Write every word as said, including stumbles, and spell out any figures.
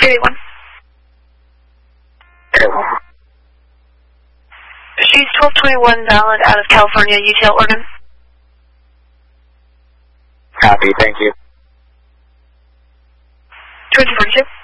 Area one. Area one. She's twelve twenty-one valid out of California, U T L, Oregon. Copy, thank you. twenty forty-two.